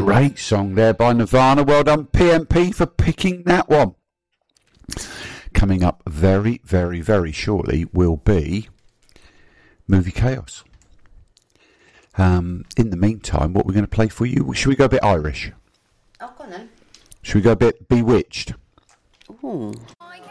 Great song there by Nirvana. Well done, PMP, for picking that one. Coming up very, very, very shortly will be Movie Chaos. In the meantime, what we're going to play for you, should we go a bit Irish? Oh, go on then. Should we go a bit Bewitched? Ooh.